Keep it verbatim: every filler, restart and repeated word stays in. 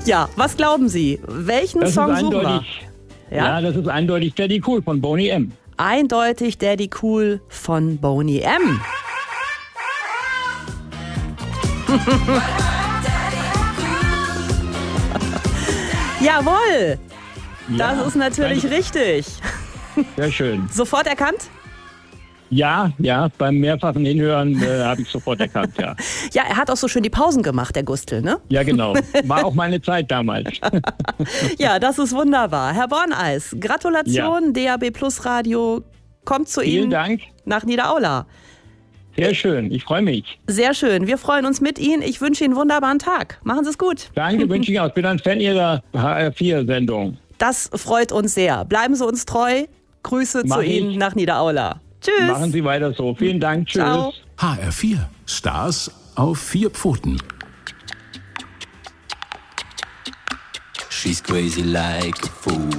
Ja, was glauben Sie? Welchen Das Song ist suchen wir? eindeutig. Ja? Ja, das ist eindeutig Daddy Cool von Boney M. Eindeutig Daddy Cool von Boney M. Jawohl, Ja, das ist natürlich danke. richtig. Sehr schön. Sofort erkannt? Ja, ja, beim mehrfachen Hinhören äh, habe ich sofort erkannt, ja. Ja, er hat auch so schön die Pausen gemacht, der Gustl, ne? Ja, genau. War auch meine Zeit damals. Ja, das ist wunderbar. Herr Borneis, Gratulation, D A B Plus Radio kommt zu Vielen Ihnen Dank. nach Niederaula. Sehr schön. Ich freue mich. Sehr schön. Wir freuen uns mit Ihnen. Ich wünsche Ihnen einen wunderbaren Tag. Machen Sie es gut. Danke, wünsche ich auch. Ich bin ein Fan Ihrer H R vier Sendung. Das freut uns sehr. Bleiben Sie uns treu. Grüße Mach zu ich. Ihnen nach Niederaula. Tschüss. Machen Sie weiter so. Vielen Dank. Tschüss. Ciao. H R vier. Stars auf vier Pfoten. She's crazy like a fool.